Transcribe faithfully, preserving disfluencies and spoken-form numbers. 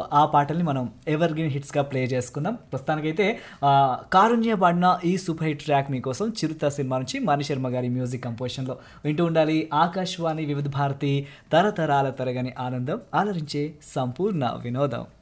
ఆ పాటల్ని మనం ఎవర్ గ్రీన్ హిట్స్గా ప్లే చేసుకున్నాం. ప్రస్తుతానికైతే ఆ, కారుణ్య పాడిన ఈ సూపర్ హిట్ ట్రాక్ మీకోసం చిరుత సినిమా నుంచి మణి శర్మ గారి మ్యూజిక్ కంపోజిషన్లో వింటూ ఉండాలి. ఆకాశవాణి వివిధ భారతి తరతరాల తరగని ఆనందం ఆలరించే సంపూర్ణ వినోదం.